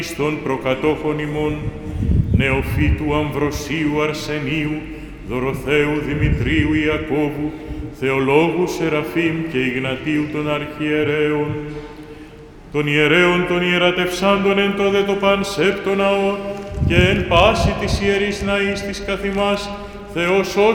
των προκατόχων ημών, Νεοφύτου Αμβροσίου Αρσενίου, Δωροθέου Δημητρίου Ιακώβου, Θεολόγου Σεραφείμ και Ιγνατίου των αρχιερέων, των ιερέων των ιερατευσάντων εν το δε το παν σέπτο ναό και εν πάση της ιερής ναής της καθημάς, Θεός